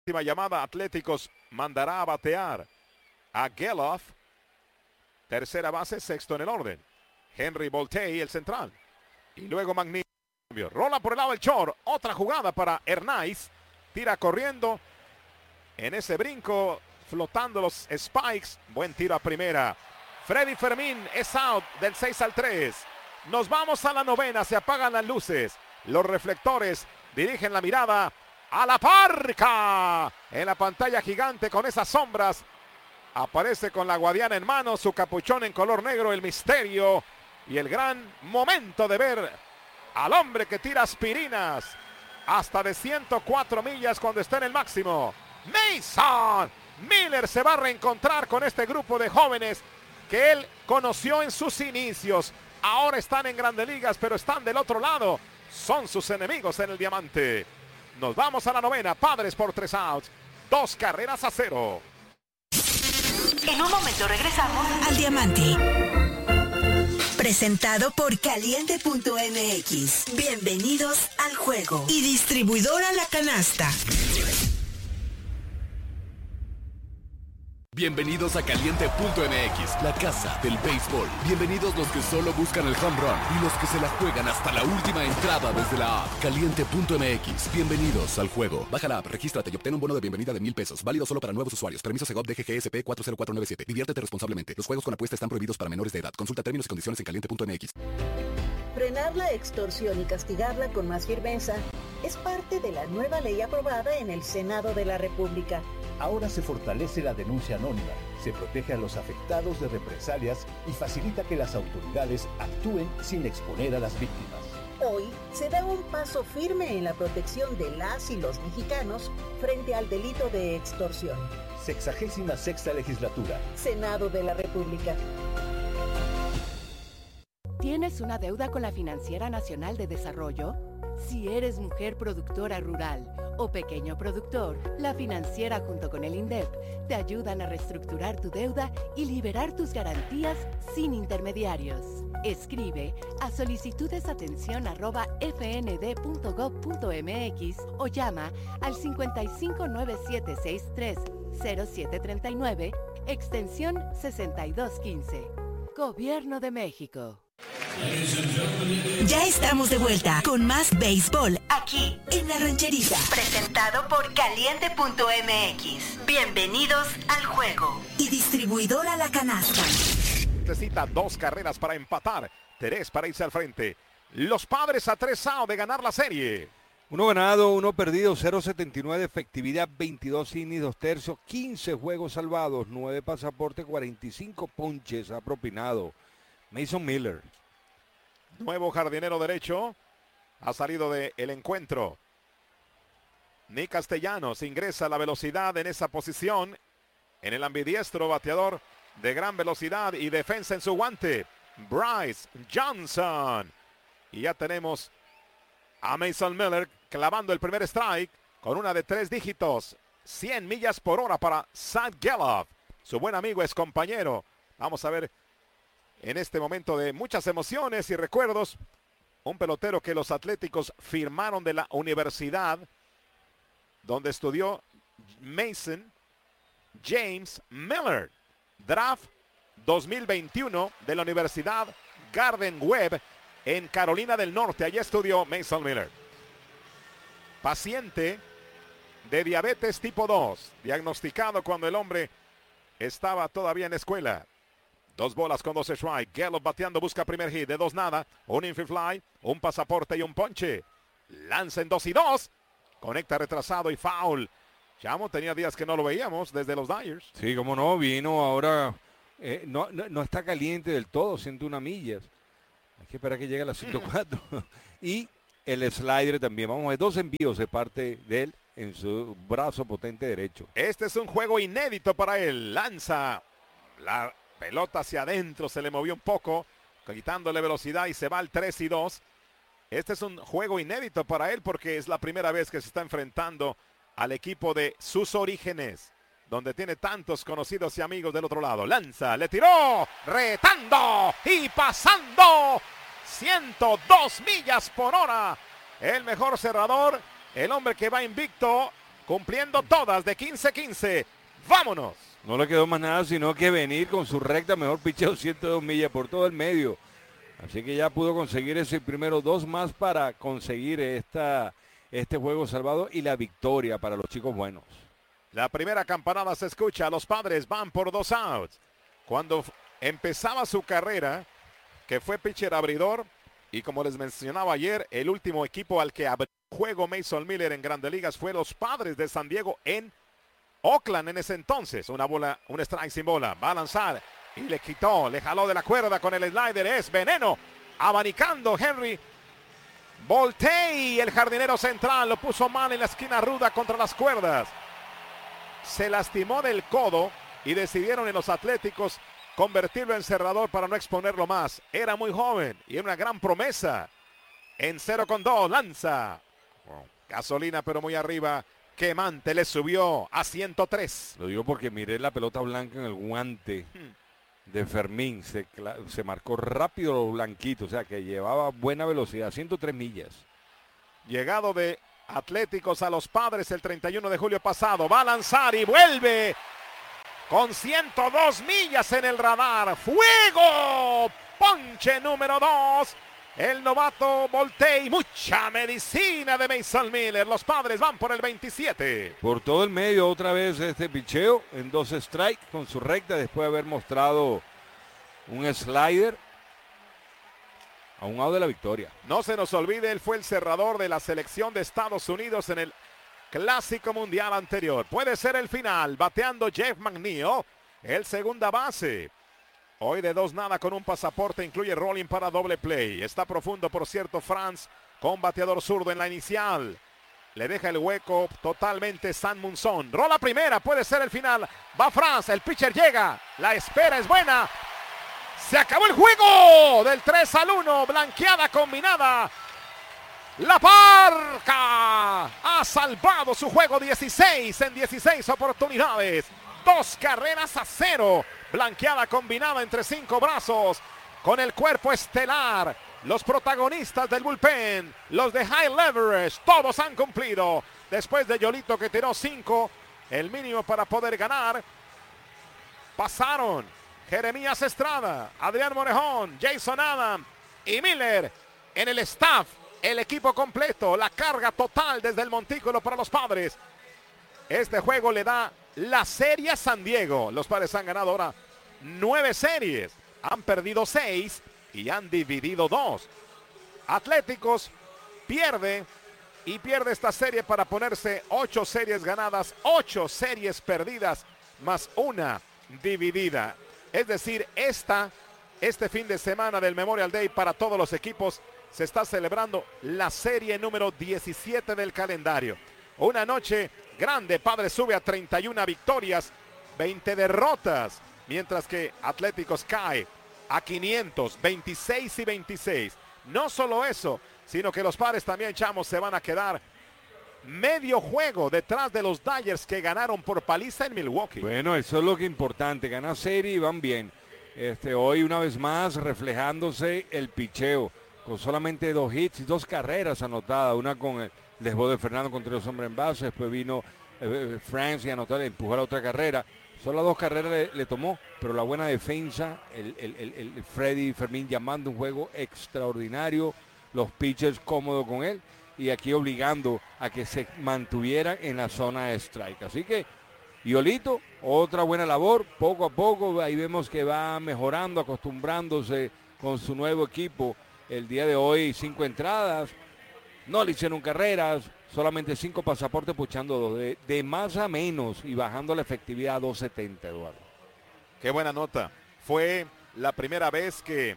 Última llamada, Atléticos mandará a batear a Geloff. Tercera base, sexto en el orden. Henry Voltey, el central. Y luego Magnífico. Rola por el lado del short. Otra jugada para Hernández. Tira corriendo. En ese brinco, flotando los spikes. Buen tiro a primera. Freddy Fermín es out del 6-3. Nos vamos a la novena. Se apagan las luces. Los reflectores dirigen la mirada a la parca. En la pantalla gigante con esas sombras. Aparece con la guadiana en mano, su capuchón en color negro, el misterio y el gran momento de ver al hombre que tira aspirinas hasta de 104 millas cuando está en el máximo. Mason Miller se va a reencontrar con este grupo de jóvenes que él conoció en sus inicios. Ahora están en Grandes Ligas, pero están del otro lado. Son sus enemigos en el diamante. Nos vamos a la novena. Padres por 3 outs. 2-0. En un momento regresamos al Diamante. Presentado por Caliente.mx. Bienvenidos al juego. Y distribuidora La Canasta. Bienvenidos a Caliente.mx, la casa del béisbol. Bienvenidos los que solo buscan el home run y los que se la juegan hasta la última entrada desde la app. Caliente.mx, bienvenidos al juego. Baja la app, regístrate y obtén un bono de bienvenida de $1,000. Válido solo para nuevos usuarios. Permiso Segov DGGSP 40497. Diviértete responsablemente. Los juegos con apuesta están prohibidos para menores de edad. Consulta términos y condiciones en Caliente.mx. Frenar la extorsión y castigarla con más firmeza es parte de la nueva ley aprobada en el Senado de la República. Ahora se fortalece la denuncia anónima, se protege a los afectados de represalias y facilita que las autoridades actúen sin exponer a las víctimas. Hoy se da un paso firme en la protección de las y los mexicanos frente al delito de extorsión. 66ª legislatura. Senado de la República. ¿Tienes una deuda con la Financiera Nacional de Desarrollo? Si eres mujer productora rural o pequeño productor, la financiera junto con el INDEP te ayudan a reestructurar tu deuda y liberar tus garantías sin intermediarios. Escribe a solicitudesatención@fnd.gov.mx o llama al 5597630739, extensión 6215. Gobierno de México. Ya estamos de vuelta con más béisbol aquí en La Rancherita. Presentado por Caliente.mx. Bienvenidos al juego. Y distribuidora La Canasta. Necesita 2 carreras para empatar, 3 para irse al frente. Los Padres a 3 outs de ganar la serie. 1 ganado, 1 perdido, 0.79 de efectividad, 22 innings, 2 tercios, 15 juegos salvados, 9 pasaportes, 45 ponches ha propinado Mason Miller. Nuevo jardinero derecho ha salido del encuentro. Nick Castellanos ingresa a la velocidad en esa posición. En el ambidiestro, bateador de gran velocidad y defensa en su guante, Bryce Johnson. Y ya tenemos a Mason Miller clavando el primer strike con una de 3 dígitos. 100 millas por hora para Zach Geloff. Su buen amigo es compañero. Vamos a ver en este momento de muchas emociones y recuerdos, un pelotero que los Atléticos firmaron de la universidad donde estudió Mason James Miller. Draft 2021 de la Universidad Garden Webb en Carolina del Norte. Allí estudió Mason Miller. Paciente de diabetes tipo 2, diagnosticado cuando el hombre estaba todavía en escuela. 2 bolas con 2 strikes. Geloff bateando, busca primer hit de 2 nada. Un infield fly, un pasaporte y un ponche. Lanza en 2-2. Conecta retrasado y foul. Chamo, tenía días que no lo veíamos desde los Dyers. Sí, como no, vino ahora. No está caliente del todo, 101 millas. Hay que esperar que llegue a las 104. Y el slider también. Vamos a ver 2 envíos de parte de él en su brazo potente derecho. Este es un juego inédito para él. Lanza la pelota hacia adentro, se le movió un poco, quitándole velocidad y se va al 3-2. Este es un juego inédito para él porque es la primera vez que se está enfrentando al equipo de sus orígenes, donde tiene tantos conocidos y amigos del otro lado. Lanza, le tiró, retando y pasando 102 millas por hora. El mejor cerrador, el hombre que va invicto cumpliendo todas de 15-15. ¡Vámonos! No le quedó más nada sino que venir con su recta, mejor picheo, 102 millas por todo el medio. Así que ya pudo conseguir ese primero, 2 más para conseguir este juego salvado y la victoria para los chicos buenos. La primera campanada se escucha, los Padres van por 2 outs. Cuando empezaba su carrera, que fue pitcher abridor, y como les mencionaba ayer, el último equipo al que abrió juego Mason Miller en Grandes Ligas fue los Padres de San Diego en Oakland en ese entonces. Una bola, un strike sin bola, va a lanzar y le quitó, le jaló de la cuerda con el slider, es veneno, abanicando Henry Voltei, el jardinero central, lo puso mal en la esquina ruda contra las cuerdas. Se lastimó del codo y decidieron en los Atléticos convertirlo en cerrador para no exponerlo más. Era muy joven y era una gran promesa. En 0-2, lanza. Gasolina pero muy arriba. Quemante le subió a 103. Lo digo porque miré la pelota blanca en el guante de Fermín. Se marcó rápido lo blanquito, o sea que llevaba buena velocidad, 103 millas. Llegado de Atléticos a los Padres el 31 de julio pasado. Va a lanzar y vuelve con 102 millas en el radar. ¡Fuego! Ponche número 2. El novato Voltei. Mucha medicina de Mason Miller. Los Padres van por el 27. Por todo el medio otra vez este picheo en 2 strikes con su recta después de haber mostrado un slider a un lado de la victoria. No se nos olvide, él fue el cerrador de la selección de Estados Unidos en el Clásico Mundial anterior. Puede ser el final, bateando Jeff McNeil, el segunda base. Hoy de 2-0 con un pasaporte, incluye rolling para doble play. Está profundo, por cierto, Franz, con bateador zurdo en la inicial. Le deja el hueco totalmente San Munson. Rola primera, puede ser el final. Va Franz, el pitcher llega. La espera es buena. Se acabó el juego del 3-1, blanqueada combinada. La Parca ha salvado su juego 16 en 16 oportunidades. 2 carreras a 0. Blanqueada combinada entre 5 brazos. Con el cuerpo estelar. Los protagonistas del bullpen. Los de high leverage. Todos han cumplido. Después de Yolito que tiró 5. El mínimo para poder ganar. Pasaron Jeremías Estrada, Adrián Morejón, Jason Adam y Miller en el staff. El equipo completo, la carga total desde el montículo para los Padres. Este juego le da la serie a San Diego. Los Padres han ganado ahora 9 series. Han perdido 6 y han dividido 2. Atléticos pierde y pierde esta serie para ponerse 8 series ganadas, 8 series perdidas, más 1 dividida. Es decir, este fin de semana del Memorial Day para todos los equipos se está celebrando la serie número 17 del calendario. Una noche grande, Padres sube a 31 victorias, 20 derrotas, mientras que Atléticos cae a 500, 26 y 26. No solo eso, sino que los Padres también, chamos, se van a quedar medio juego detrás de los Dodgers que ganaron por paliza en Milwaukee. Bueno, eso es lo que es importante, ganar serie y van bien. Hoy una vez más reflejándose el picheo, con solamente 2 hits y 2 carreras anotadas, una con el desborde de Fernando contra los hombres en base, después vino Franz y anotó, empujó la otra carrera. Solo 2 carreras le tomó, pero la buena defensa, el Freddy Fermín llamando un juego extraordinario, los pitchers cómodos con él y aquí obligando a que se mantuvieran en la zona de strike. Así que Yolito, otra buena labor, poco a poco, ahí vemos que va mejorando, acostumbrándose con su nuevo equipo. El día de hoy 5 entradas, no le hicieron carreras, solamente 5 pasaportes puchando 2, de más a menos y bajando la efectividad a 2.70, Eduardo. Qué buena nota. Fue la primera vez que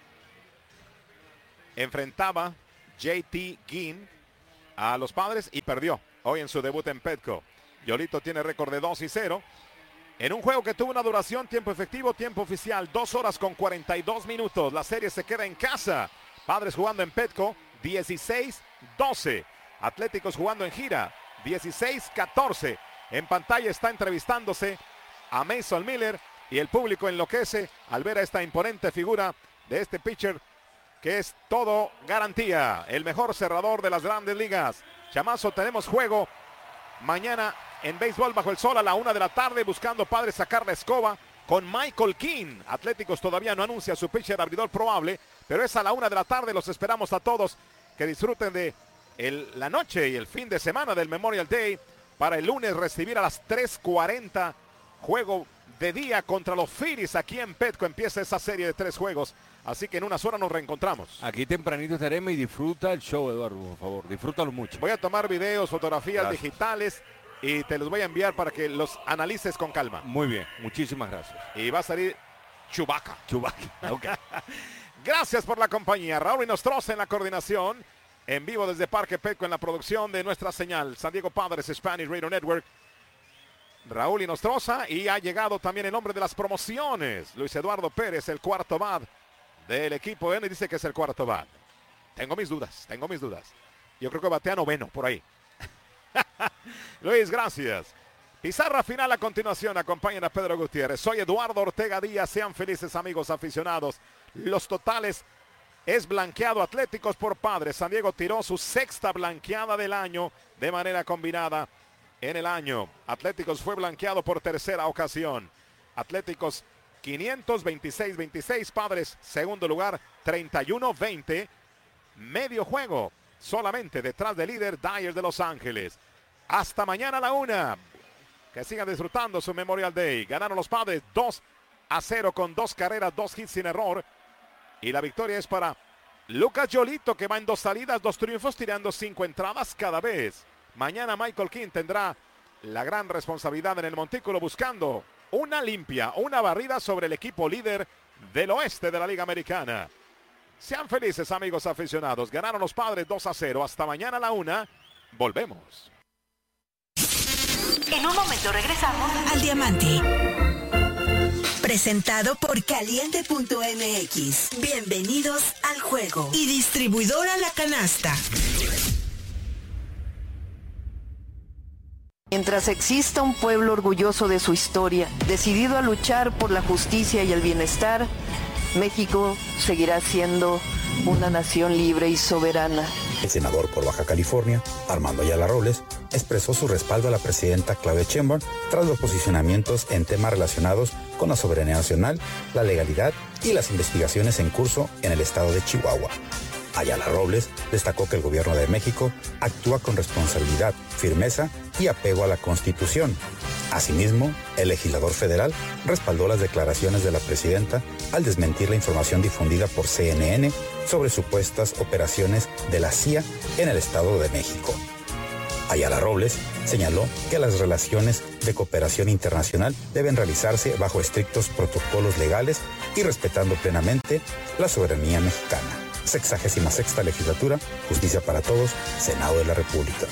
enfrentaba JT Ginn a los Padres y perdió hoy en su debut en Petco. Yolito tiene récord de 2-0 en un juego que tuvo una duración, tiempo efectivo, tiempo oficial, 2 horas con 42 minutos. La serie se queda en casa. Padres jugando en Petco, 16-12. Atléticos jugando en gira, 16-14. En pantalla está entrevistándose a Mason Miller y el público enloquece al ver a esta imponente figura de este pitcher que es todo garantía, el mejor cerrador de las grandes ligas. Chamazo, tenemos juego mañana en béisbol bajo el sol a la 1 de la tarde, buscando Padres sacar la escoba con Michael King. Atléticos todavía no anuncia su pitcher abridor probable, pero es a la 1 de la tarde. Los esperamos a todos que disfruten de la noche y el fin de semana del Memorial Day, para el lunes recibir a las 3:40 juego de día contra los Phillies aquí en Petco. Empieza esa serie de 3 juegos, así que en unas horas nos reencontramos. Aquí tempranito estaremos y disfruta el show, Eduardo, por favor, disfrútalo mucho. Voy a tomar videos, fotografías digitales y te los voy a enviar para que los analices con calma. Muy bien, muchísimas gracias. Y va a salir Chewbacca. Ok. Gracias por la compañía. Raúl Inostroza en la coordinación. En vivo desde Parque Petco en la producción de nuestra señal San Diego Padres Spanish Radio Network. Raúl Inostroza, y ha llegado también el hombre de las promociones, Luis Eduardo Pérez, el cuarto bat del equipo N. Dice que es el cuarto bat. Tengo mis dudas. Yo creo que batea noveno por ahí. Luis, gracias. Pizarra final a continuación. Acompañan a Pedro Gutiérrez. Soy Eduardo Ortega Díaz. Sean felices, amigos aficionados. Los totales es blanqueado Atléticos por Padres. San Diego tiró su 6ª blanqueada del año de manera combinada en el año. Atléticos fue blanqueado por 3ª ocasión. Atléticos 526-26. Padres segundo lugar 31-20. Medio juego solamente detrás del líder Dyers de Los Ángeles. Hasta mañana a la 1. Que sigan disfrutando su Memorial Day. Ganaron los Padres 2-0 con 2 carreras, 2 hits sin error. Y la victoria es para Lucas Yolito, que va en 2 salidas, 2 triunfos, tirando 5 entradas cada vez. Mañana Michael King tendrá la gran responsabilidad en el montículo, buscando una limpia, una barrida sobre el equipo líder del oeste de la Liga Americana. Sean felices, amigos aficionados. Ganaron los Padres 2-0. Hasta mañana a la 1. Volvemos. En un momento regresamos al Diamante. Presentado por Caliente.mx. Bienvenidos al juego. Y distribuidora La Canasta. Mientras exista un pueblo orgulloso de su historia, decidido a luchar por la justicia y el bienestar, México seguirá siendo una nación libre y soberana. El senador por Baja California, Armando Ayala Robles, expresó su respaldo a la presidenta Claudia Sheinbaum tras los posicionamientos en temas relacionados con la soberanía nacional, la legalidad y las investigaciones en curso en el estado de Chihuahua. Ayala Robles destacó que el gobierno de México actúa con responsabilidad, firmeza y apego a la Constitución. Asimismo, el legislador federal respaldó las declaraciones de la presidenta al desmentir la información difundida por CNN sobre supuestas operaciones de la CIA en el Estado de México. Ayala Robles señaló que las relaciones de cooperación internacional deben realizarse bajo estrictos protocolos legales y respetando plenamente la soberanía mexicana. 66ª Legislatura, Justicia para Todos, Senado de la República.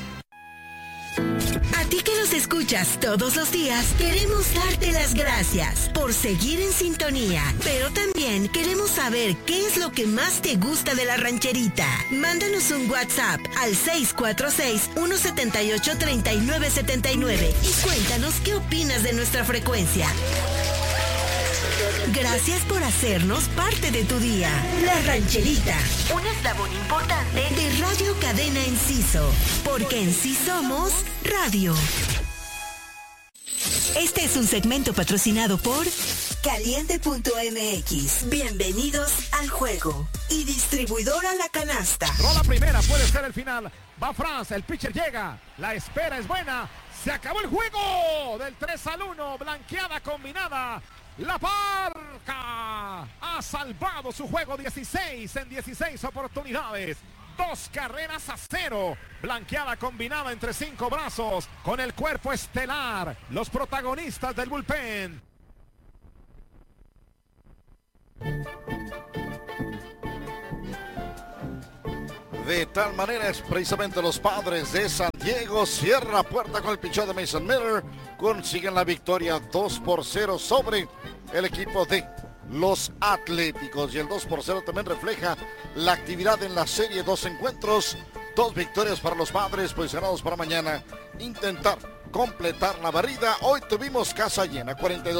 A ti que nos escuchas todos los días, queremos darte las gracias por seguir en sintonía, pero también queremos saber qué es lo que más te gusta de la rancherita. Mándanos un WhatsApp al 646-178-3979 y cuéntanos qué opinas de nuestra frecuencia. Gracias por hacernos parte de tu día. La Rancherita, un eslabón importante de Radio Cadena Enciso, porque en sí somos radio. Este es un segmento patrocinado por Caliente.mx. Bienvenidos al juego. Y distribuidora La Canasta. Rola primera, puede ser el final. Va France, el pitcher llega. La espera es buena. Se acabó el juego del 3-1. Blanqueada combinada. La Parca ha salvado su juego 16 en 16 oportunidades. 2 carreras a 0. Blanqueada combinada entre 5 brazos con el cuerpo estelar. Los protagonistas del bullpen. De tal manera es precisamente los Padres de San Diego. Cierra puerta con el picheo de Mason Miller. Consiguen la victoria 2-0 sobre el equipo de los Atléticos. Y el 2-0 también refleja la actividad en la serie. 2 encuentros, 2 victorias para los Padres, posicionados para mañana intentar completar la barrida. Hoy tuvimos casa llena,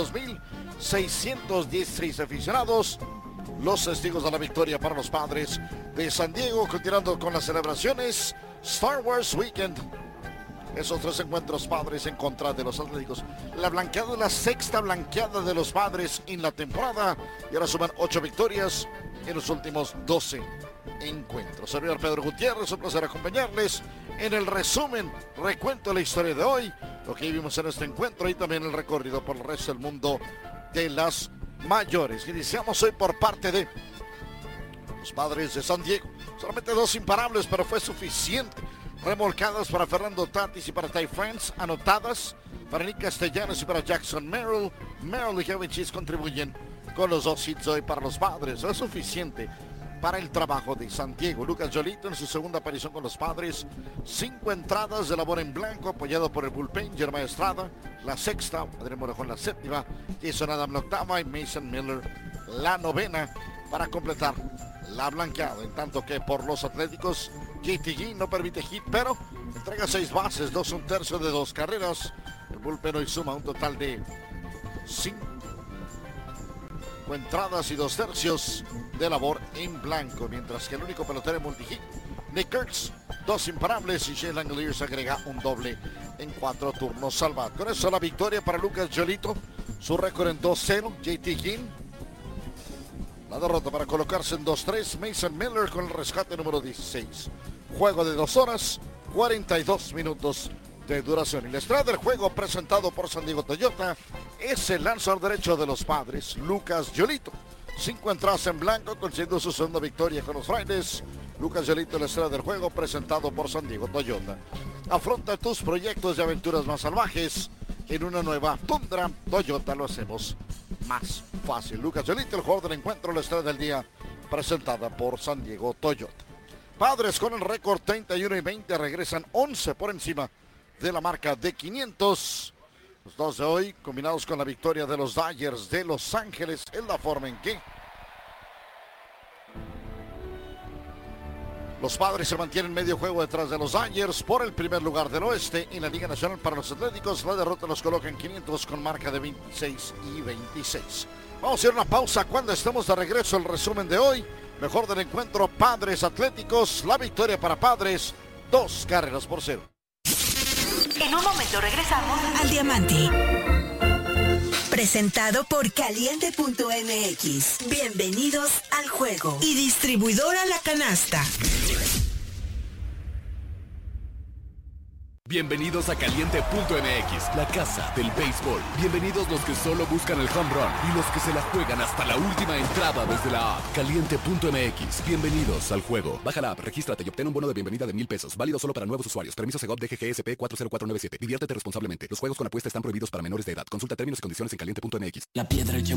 42,616 aficionados. Los testigos de la victoria para los Padres de San Diego, continuando con las celebraciones. Star Wars Weekend esos 3 encuentros Padres en contra de los Atléticos. La blanqueada es la 6ª blanqueada de los Padres en la temporada y ahora suman 8 victorias en los últimos 12 encuentros. Servidor Pedro Gutiérrez, un placer acompañarles en el resumen, recuento de la historia de hoy, lo que vivimos en este encuentro y también el recorrido por el resto del mundo de las mayores. Iniciamos hoy por parte de los Padres de San Diego. Solamente 2 imparables, pero fue suficiente. Remolcadas para Fernando Tatis y para Ty France, anotadas para Nick Castellanos y para Jackson Merrill. Merrill y Kevin Cheese contribuyen con los 2 hits hoy para los Padres. Es suficiente para el trabajo de San Diego. Lucas Giolito en su segunda aparición con los Padres. 5 entradas de labor en blanco, apoyado por el bullpen. Jeremiah Estrada, la 6ª. Adrián Morejón, la 7ª. Jason Adam, la 8ª. Y Mason Miller, la 9ª, para completar la blanqueada. En tanto que por los Atléticos, JT Ginn no permite hit, pero entrega 6 bases, 2 1/3 de 2 carreras. El bullpen hoy suma un total de 5 entradas y 2/3 de labor en blanco, mientras que el único pelotero en multihit, Nick Kurtz, 2 imparables, y Shane Langeliers agrega un doble en 4 turnos salvados. Con eso la victoria para Lucas Giolito, su récord en 2-0. JT Ginn, la derrota para colocarse en 2-3. Mason Miller con el rescate número 16. Juego de 2 horas, 42 minutos de duración. Y la estrella del juego presentado por San Diego Toyota es el lanzador derecho de los Padres, Lucas Giolito. 5 entradas en blanco, consiguiendo su segunda victoria con los Frailes. Lucas Giolito, la estrella del juego presentado por San Diego Toyota. Afronta tus proyectos de aventuras más salvajes en una nueva Tundra. Toyota, lo hacemos más fácil. Lucas Giolito, el jugador del encuentro, la estrella del día, presentada por San Diego Toyota. Padres con el récord 31-20 regresan 11 por encima de la marca de 500. Los 2 de hoy, combinados con la victoria de los Dodgers de Los Ángeles, es la forma en que los Padres se mantienen medio juego detrás de los Dodgers por el primer lugar del oeste en la Liga Nacional. Para los Atléticos, la derrota los coloca en 500 con marca de 26-26. Vamos a ir a una pausa. Cuando estemos de regreso, el resumen de hoy, mejor del encuentro Padres Atléticos, la victoria para Padres, 2-0. En un momento regresamos al Diamante. Presentado por Caliente.mx. Bienvenidos al juego. Y distribuidora La Canasta. Bienvenidos a Caliente.mx, la casa del béisbol. Bienvenidos los que solo buscan el home run y los que se la juegan hasta la última entrada desde la app. Caliente.mx, bienvenidos al juego. Baja la app, regístrate y obtén un bono de bienvenida de $1,000. Válido solo para nuevos usuarios. Permiso Segov DGGSP 40497. Diviértete responsablemente. Los juegos con apuesta están prohibidos para menores de edad. Consulta términos y condiciones en Caliente.mx. La piedra